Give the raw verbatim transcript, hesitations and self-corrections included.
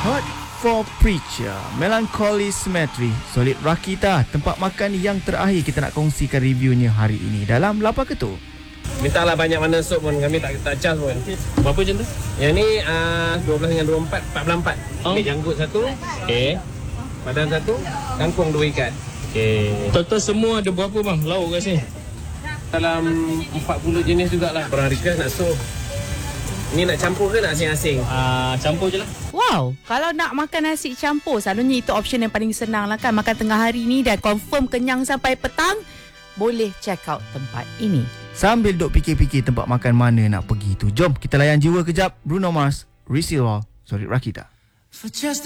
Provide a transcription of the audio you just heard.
Hot for Preacher, Melancholy Cemetery, Solid Rakita, tempat makan yang terakhir kita nak kongsikan reviewnya hari ini dalam Lapar Ketuk. Mintalah banyak mana sup pun, kami tak tak charge pun. Berapa macam tu? Yang ni uh, dua belas dengan dua puluh empat, empat puluh empat. Oh. Ambil janggut satu, Okey. badan satu, kangkung dua ikat. Okey. Total semua ada berapa bang lauk kat sini? Dalam empat puluh jenis jugalah. Orang request nak sup. Ni nak campur ke nak asing-asing? Ah, uh, campur je lah. Wow, kalau nak makan nasi campur, selalunya itu option yang paling senang lah kan. Makan tengah hari ni dan confirm kenyang sampai petang, boleh check out tempat ini. Sambil duk fikir-fikir tempat makan mana nak pergi tu, jom kita layan jiwa kejap. Bruno Mars, Resilva, Solid Rakita. For just